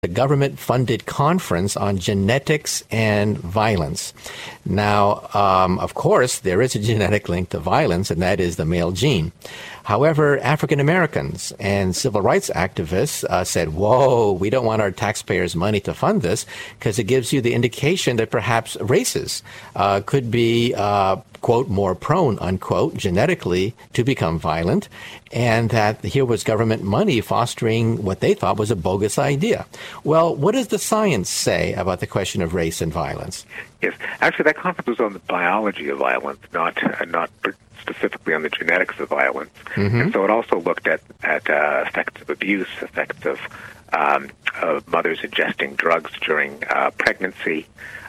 a government-funded conference on genetics and violence. Now, of course, there is a genetic link to violence, and that is the male gene. However, African Americans and civil rights activists said, whoa, we don't want our taxpayers' money to fund this because it gives you the indication that perhaps races could be, quote, more prone, unquote, genetically to become violent, and that here was government money fostering what they thought was a bogus idea. Well, what does the science say about the question of race and violence? Yes, actually, that conference was on the biology of violence, not specifically on the genetics of violence. Mm-hmm. And so it also looked at effects of abuse, effects of mothers ingesting drugs during pregnancy.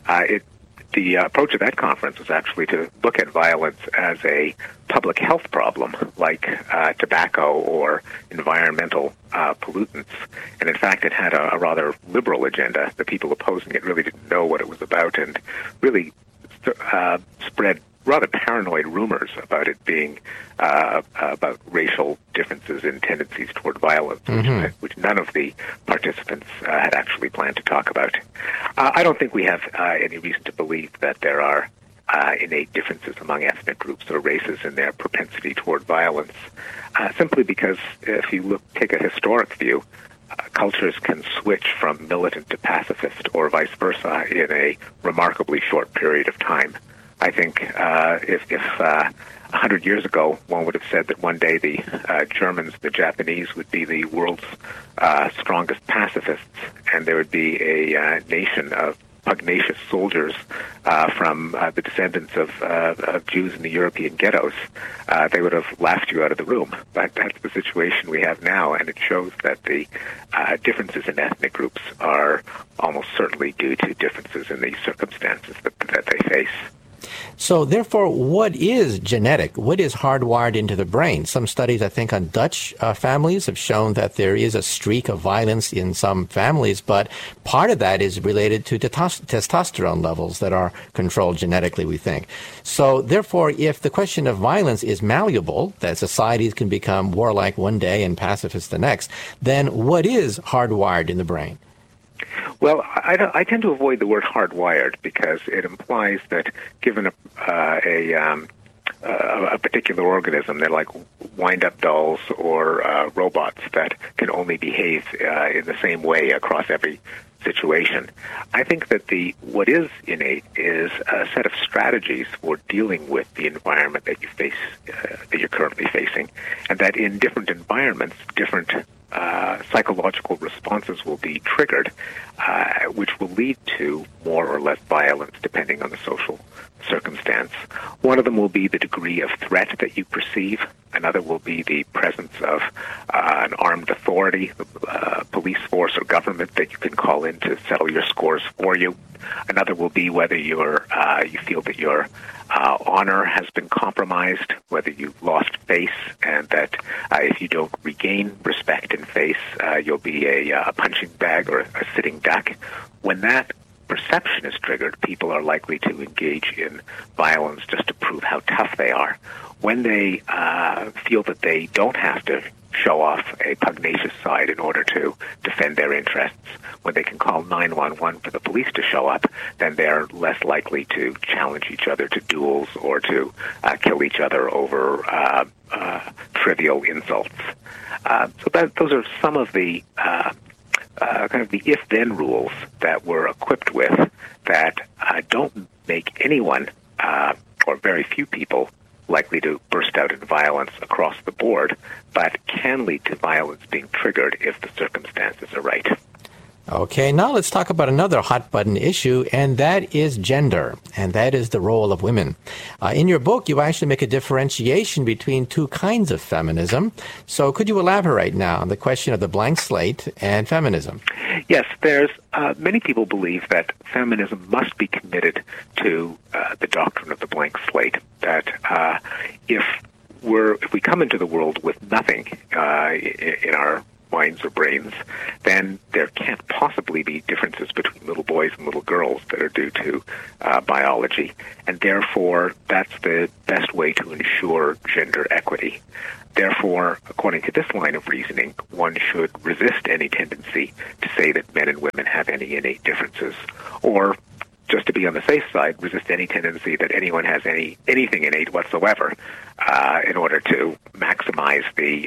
The approach of that conference was actually to look at violence as a public health problem, like tobacco or environmental pollutants. And in fact, it had a rather liberal agenda. The people opposing it really didn't know what it was about and really spread rather paranoid rumors about it being about racial differences in tendencies toward violence, mm-hmm. which none of the participants had actually planned to talk about. I don't think we have any reason to believe that there are innate differences among ethnic groups or races in their propensity toward violence, simply because if you take a historic view, cultures can switch from militant to pacifist or vice versa in a remarkably short period of time. I think if 100 years ago, one would have said that one day the Germans, the Japanese, would be the world's strongest pacifists, and there would be a nation of pugnacious soldiers from the descendants of Jews in the European ghettos, they would have laughed you out of the room. But that's the situation we have now, and it shows that the differences in ethnic groups are almost certainly due to differences in the circumstances that they face. So, therefore, what is genetic? What is hardwired into the brain? Some studies, I think, on Dutch families have shown that there is a streak of violence in some families, but part of that is related to testosterone levels that are controlled genetically, we think. So, therefore, if the question of violence is malleable, that societies can become warlike one day and pacifist the next, then what is hardwired in the brain? Well, I tend to avoid the word hardwired because it implies that given a particular organism, they're like wind-up dolls or robots that can only behave in the same way across every situation. I think that what is innate is a set of strategies for dealing with the environment that you face, that you're currently facing, and that in different environments, different psychological responses will be triggered, which will lead to more or less violence depending on the social circumstance. One of them will be the degree of threat that you perceive. Another will be the presence of an armed authority, police force or government that you can call in to settle your scores for you. Another will be whether you feel that your honor has been compromised, whether you've lost face, and that if you don't regain respect in face, you'll be a punching bag or a sitting duck. When that perception is triggered, people are likely to engage in violence just to prove how tough they are. When they feel that they don't have to show off a pugnacious side in order to defend their interests, when they can call 911 for the police to show up, then they're less likely to challenge each other to duels or to kill each other over trivial insults. So those are some of the kind of the if-then rules that we're equipped with that don't make anyone or very few people likely to burst out in violence across the board, but can lead to violence being triggered if the circumstances are right. Okay, now let's talk about another hot-button issue, and that is gender, and that is the role of women. In your book, you actually make a differentiation between two kinds of feminism. So could you elaborate now on the question of the blank slate and feminism? Yes, there's many people believe that feminism must be committed to the doctrine of the blank slate, that if we come into the world with nothing in our minds or brains, then there can't possibly be differences between little boys and little girls that are due to biology. And therefore, that's the best way to ensure gender equity. Therefore, according to this line of reasoning, one should resist any tendency to say that men and women have any innate differences, or just to be on the safe side, resist any tendency that anyone has anything innate whatsoever, in order to maximize the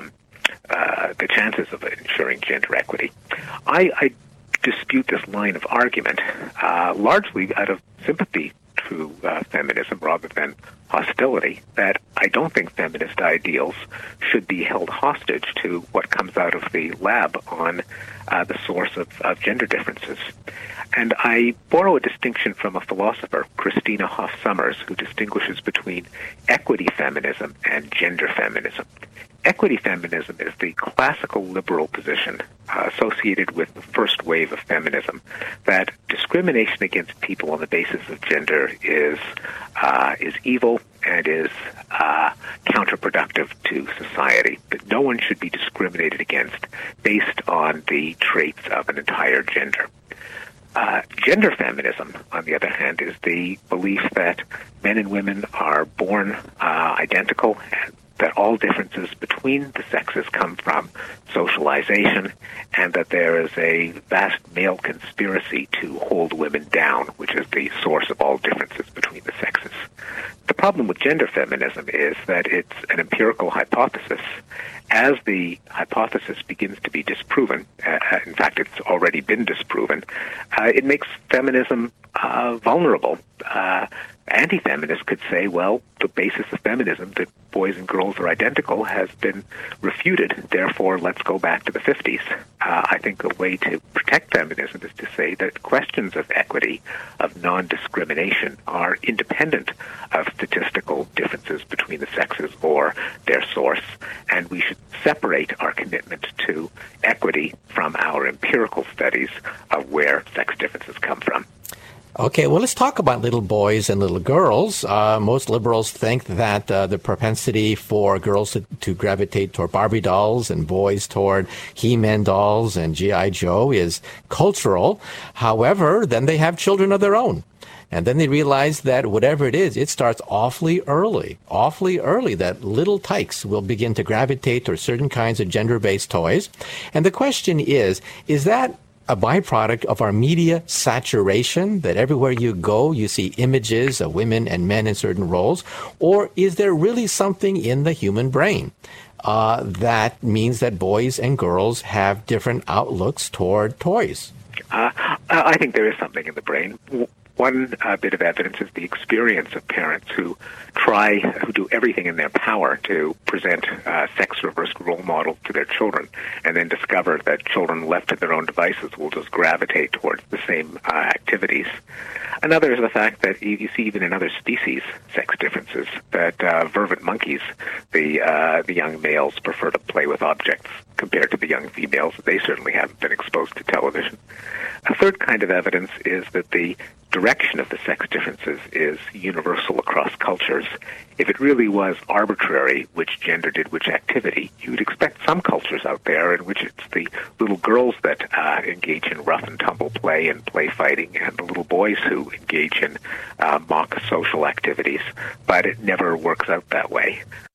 chances of ensuring gender equity. I dispute this line of argument largely out of sympathy to feminism rather than hostility, that I don't think feminist ideals should be held hostage to what comes out of the lab on the source of gender differences. And I borrow a distinction from a philosopher, Christina Hoff Sommers, who distinguishes between equity feminism and gender feminism. Equity feminism is the classical liberal position associated with the first wave of feminism, that discrimination against people on the basis of gender is evil and is counterproductive to society. That no one should be discriminated against based on the traits of an entire gender. Gender feminism, on the other hand, is the belief that men and women are born identical, and that all differences between the sexes come from socialization, and that there is a vast male conspiracy to hold women down, which is the source of all differences between the sexes. The problem with gender feminism is that it's an empirical hypothesis. As the hypothesis begins to be disproven, in fact, it's already been disproven, it makes feminism vulnerable. Anti-feminists could say, well, the basis of feminism, that boys and girls are identical, has been refuted. Therefore, let's go back to the 50s. I think a way to protect feminism is to say that questions of equity, of non-discrimination, are independent of statistical differences between the sexes or their source, and we should separate our commitment to equity from our empirical studies of where sex differences come from. Okay, well, let's talk about little boys and little girls. Most liberals think that the propensity for girls to gravitate toward Barbie dolls and boys toward He-Man dolls and G.I. Joe is cultural. However, then they have children of their own. And then they realize that whatever it is, it starts awfully early, that little tykes will begin to gravitate toward certain kinds of gender-based toys. And the question is that a byproduct of our media saturation, that everywhere you go, you see images of women and men in certain roles? Or is there really something in the human brain that means that boys and girls have different outlooks toward toys? I think there is something in the brain. One bit of evidence is the experience of parents who do everything in their power to present sex-reversed role models to their children, and then discover that children left to their own devices will just gravitate towards the same activities. Another is the fact that you see even in other species sex differences, that vervet monkeys, the young males prefer to play with objects compared to the young females. They certainly haven't been exposed to television. A third kind of evidence is that the direction of the sex differences is universal across cultures. If it really was arbitrary which gender did which activity, you would expect some cultures out there in which it's the little girls that engage in rough and tumble play and play fighting, and the little boys who engage in mock social activities. But it never works out that way.